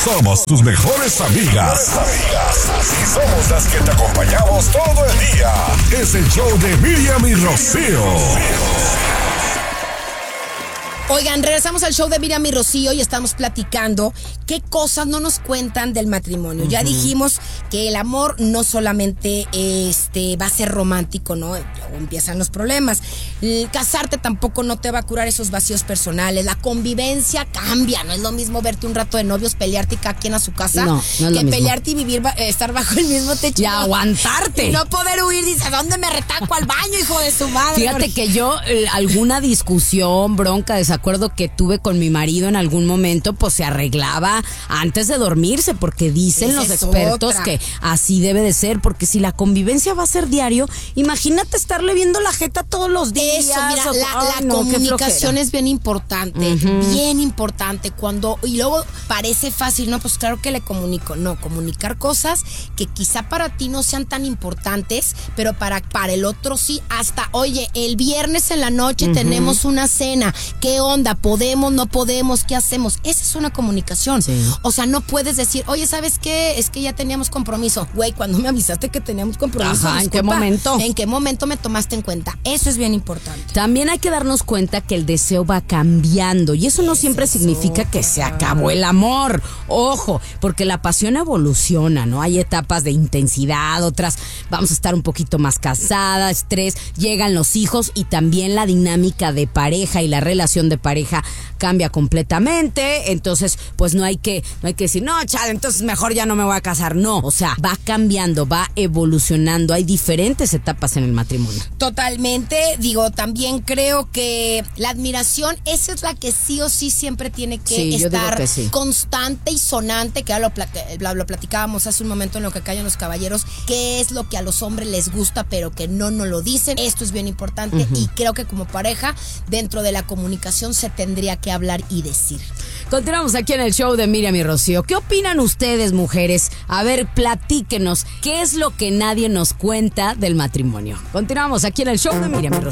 Somos tus mejores amigas. Y somos las que te acompañamos todo el día. Es el show de Miriam y Rocío. Oigan, regresamos al show de Miriam y Rocío y estamos platicando qué cosas no nos cuentan del matrimonio. Ya dijimos que el amor no solamente va a ser romántico, ¿no? Luego empiezan los problemas. El casarte tampoco no te va a curar esos vacíos personales. La convivencia cambia. No es lo mismo verte un rato de novios, pelearte y cada quien a su casa, no es que pelearte y vivir, estar bajo el mismo techo. Y aguantarte. Y no poder huir. Dice, ¿dónde me retaco al baño, hijo de su madre? Fíjate que yo, alguna discusión, bronca, desacuerdo que tuve con mi marido en algún momento, pues se arreglaba antes de dormirse, porque dicen Esa los es expertos otra. que así debe de ser, porque si la convivencia va a ser diario, imagínate estarle viendo la jeta todos los días. Eso, mira, la comunicación es bien importante, bien importante. Y luego parece fácil, no, pues claro que le comunico. No, comunicar cosas que quizá para ti no sean tan importantes, pero para el otro sí. Hasta, oye, el viernes en la noche tenemos una cena. ¿Qué onda? ¿Podemos? ¿No podemos? ¿Qué hacemos? Esa es una comunicación. Sí. O sea, no puedes decir, oye, ¿sabes qué? Es que ya teníamos compromiso. Güey, cuando me avisaste que teníamos compromiso, Ajá, ¿en qué disculpa, momento? ¿En qué momento me tomaste en cuenta? Eso es bien importante. También hay que darnos cuenta que el deseo va cambiando y eso no siempre significa que se acabó el amor. Ojo, porque la pasión evoluciona, ¿no? Hay etapas de intensidad, otras vamos a estar un poquito más cansada, estrés, llegan los hijos y también la dinámica de pareja y la relación de pareja cambia completamente. Entonces, pues no hay que decir, no, chale, entonces mejor ya no me voy a casar. No, o sea, va cambiando, va evolucionando. Hay diferentes etapas en el matrimonio. Totalmente, digo, también creo que la admiración, esa es la que sí o sí siempre tiene que Sí, yo digo estar que sí. constante y sonante, que ya lo platicábamos hace un momento en lo que callan los caballeros, qué es lo que a los hombres les gusta pero que no nos lo dicen. Esto es bien importante y creo que como pareja, dentro de la comunicación se tendría que hablar y decir. Continuamos aquí en el show de Miriam y Rocío. ¿Qué opinan ustedes, mujeres? A ver, platíquenos, ¿qué es lo que nadie nos cuenta del matrimonio? Continuamos aquí en el show de Miriam y Rocío.